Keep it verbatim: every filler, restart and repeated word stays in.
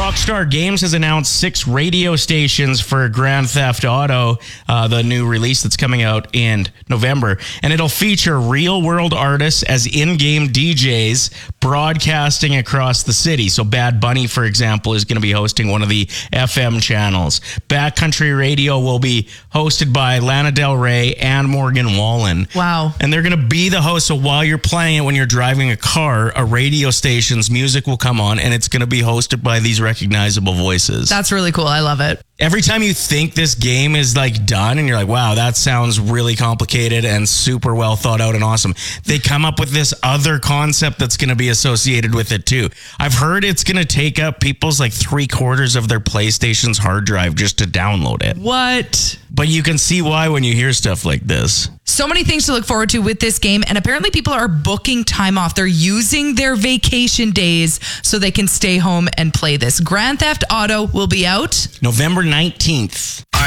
Rockstar Games has announced six radio stations for Grand Theft Auto, uh, the new release that's coming out in November. And it'll feature real-world artists as in-game D Js broadcasting across the city. So Bad Bunny, for example, is going to be hosting one of the F M channels. Backcountry Radio will be hosted by Lana Del Rey and Morgan Wallen. Wow. And they're going to be the host. So while you're playing it, when you're driving a car, a radio station's music will come on, and it's going to be hosted by these recognizable voices. That's really cool. I love it. Every time you think this game is like done and you're like, wow, that sounds really complicated and super well thought out and awesome, they come up with this other concept that's going to be associated with it too. I've heard it's going to take up people's like three quarters of their PlayStation's hard drive just to download it. What? But you can see why when you hear stuff like this. So many things to look forward to with this game. And apparently people are booking time off. They're using their vacation days so they can stay home and play this. Grand Theft Auto will be out November nineteenth.